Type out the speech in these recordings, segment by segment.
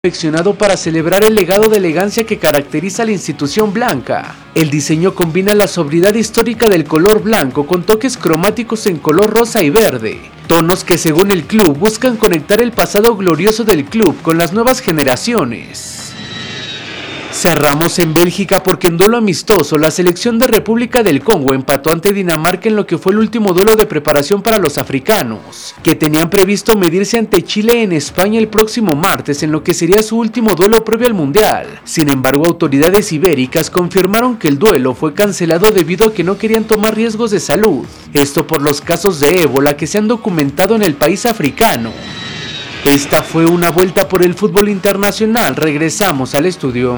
confeccionado para celebrar el legado de elegancia que caracteriza a la institución blanca. El diseño combina la sobriedad histórica del color blanco con toques cromáticos en color rosa y verde, tonos que según el club buscan conectar el pasado glorioso del club con las nuevas generaciones. Cerramos en Bélgica porque en duelo amistoso la selección de República del Congo empató ante Dinamarca en lo que fue el último duelo de preparación para los africanos, que tenían previsto medirse ante Chile en España el próximo martes en lo que sería su último duelo previo al Mundial. Sin embargo, autoridades ibéricas confirmaron que el duelo fue cancelado debido a que no querían tomar riesgos de salud, esto por los casos de ébola que se han documentado en el país africano. Esta fue una vuelta por el fútbol internacional. Regresamos al estudio.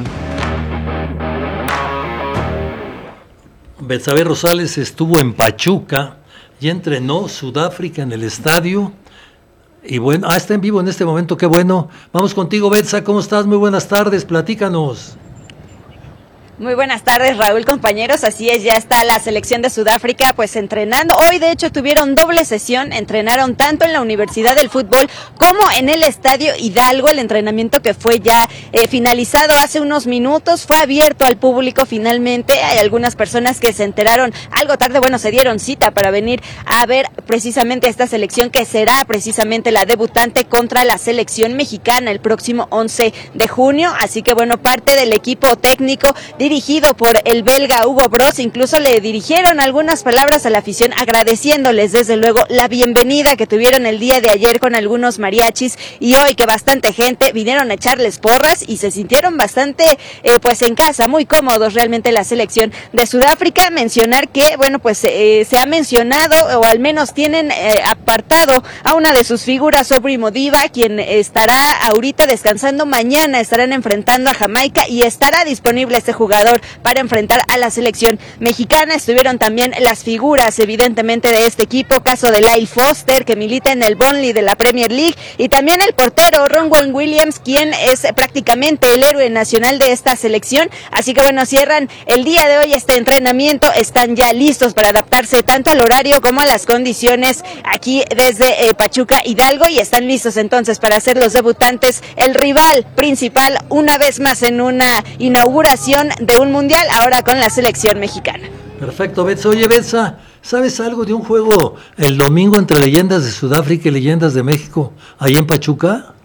Betsabe Rosales estuvo en Pachuca y entrenó Sudáfrica en el estadio. Y bueno, está en vivo en este momento, qué bueno. Vamos contigo, Betsa, ¿cómo estás? Muy buenas tardes, platícanos. Muy buenas tardes, Raúl, compañeros. Así es, ya está la selección de Sudáfrica pues entrenando. Hoy de hecho tuvieron doble sesión, entrenaron tanto en la Universidad del Fútbol como en el Estadio Hidalgo. El entrenamiento que fue ya finalizado hace unos minutos, fue abierto al público finalmente. Hay algunas personas que se enteraron algo tarde, bueno, se dieron cita para venir a ver precisamente esta selección que será precisamente la debutante contra la selección mexicana el próximo 11 de junio. Así que bueno, parte del equipo técnico dirigido por el belga Hugo Broos, incluso le dirigieron algunas palabras a la afición agradeciéndoles desde luego la bienvenida que tuvieron el día de ayer con algunos mariachis y hoy que bastante gente vinieron a echarles porras y se sintieron bastante pues en casa, muy cómodos realmente la selección de Sudáfrica. Mencionar que bueno pues se ha mencionado o al menos tienen apartado a una de sus figuras, Aubrey Modiba, quien estará ahorita descansando, mañana estarán enfrentando a Jamaica y estará disponible este jugador para enfrentar a la selección mexicana. Estuvieron también las figuras evidentemente de este equipo, caso de Lyle Foster, que milita en el Burnley de la Premier League, y también el portero Ronwen Williams, quien es prácticamente el héroe nacional de esta selección. Así que bueno, cierran el día de hoy este entrenamiento, están ya listos para adaptarse tanto al horario como a las condiciones aquí desde Pachuca Hidalgo y están listos entonces para ser los debutantes, el rival principal una vez más en una inauguración de un mundial, ahora con la selección mexicana. Perfecto, Betsa. Oye, Betsa, ¿sabes algo de un juego el domingo entre leyendas de Sudáfrica y leyendas de México, ahí en Pachuca?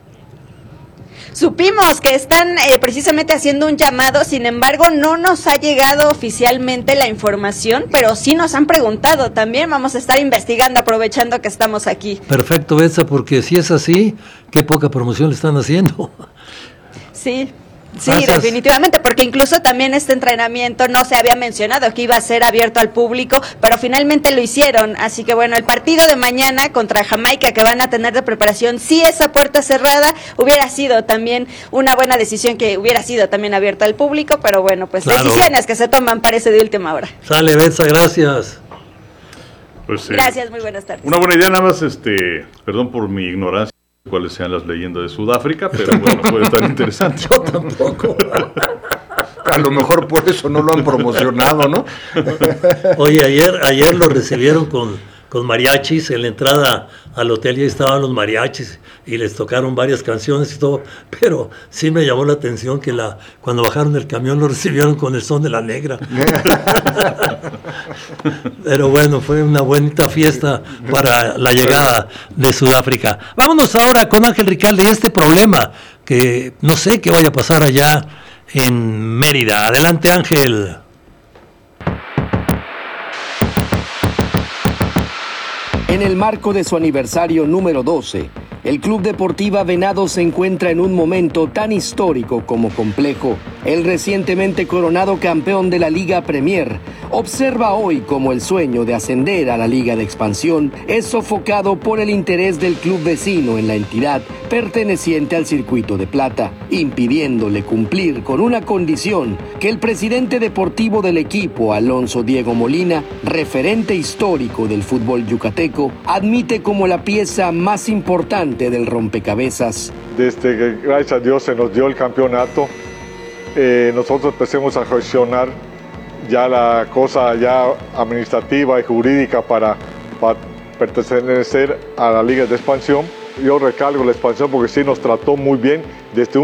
Supimos que están precisamente haciendo un llamado, sin embargo no nos ha llegado oficialmente la información, pero sí nos han preguntado también, vamos a estar investigando aprovechando que estamos aquí. Perfecto, Betsa, porque si es así, qué poca promoción le están haciendo. Sí. Sí, Gracias. Definitivamente, porque incluso también este entrenamiento no se había mencionado que iba a ser abierto al público, pero finalmente lo hicieron, así que bueno, el partido de mañana contra Jamaica que van a tener de preparación, si esa puerta cerrada hubiera sido también una buena decisión que hubiera sido también abierto al público, pero bueno, pues claro, decisiones que se toman parece de última hora. Sale, Betsa, gracias. Pues, gracias, muy buenas tardes. Una buena idea, nada más, perdón por mi ignorancia, cuáles sean las leyendas de Sudáfrica, pero bueno, puede estar interesante. Yo tampoco. A lo mejor por eso no lo han promocionado, ¿no? Oye, ayer lo recibieron con mariachis en la entrada al hotel, y ahí estaban los mariachis y les tocaron varias canciones y todo, pero sí me llamó la atención que cuando bajaron del camión lo recibieron con el son de la negra. Pero bueno, fue una bonita fiesta para la llegada de Sudáfrica. Vámonos ahora con Ángel Ricalde y este problema que no sé qué vaya a pasar allá en Mérida. Adelante, Ángel. En el marco de su aniversario número 12, el Club Deportiva Venados se encuentra en un momento tan histórico como complejo. El recientemente coronado campeón de la Liga Premier observa hoy cómo el sueño de ascender a la Liga de Expansión es sofocado por el interés del club vecino en la entidad perteneciente al Circuito de Plata, impidiéndole cumplir con una condición que el presidente deportivo del equipo, Alonso Diego Molina, referente histórico del fútbol yucateco, admite como la pieza más importante del rompecabezas. Desde que gracias a Dios se nos dio el campeonato, nosotros empecemos a gestionar ya la cosa ya administrativa y jurídica para pertenecer a la Liga de Expansión yo recalco la expansión porque sí nos trató muy bien desde un